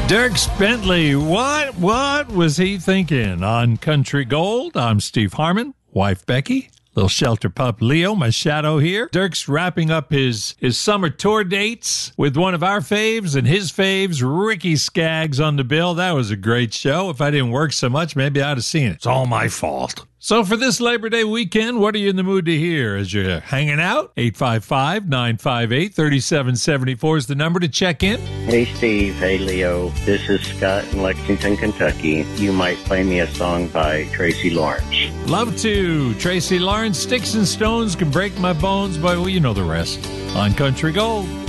Dierks Bentley, what was he thinking? On Country Gold, I'm Steve Harmon, wife Becky, little shelter pup Leo, my shadow here. Dierks wrapping up his summer tour dates with one of our faves and his faves, Ricky Skaggs, on the bill. That was a great show. If I didn't work so much, maybe I'd have seen it. It's all my fault. So for this Labor Day weekend, what are you in the mood to hear as you're hanging out? 855-958-3774 is the number to check in. Hey, Steve. Hey, Leo. This is Scott in Lexington, Kentucky. You might play me a song by Tracy Lawrence. Love to. Tracy Lawrence, Sticks and Stones Can Break My Bones, but well, you know the rest. On Country Gold.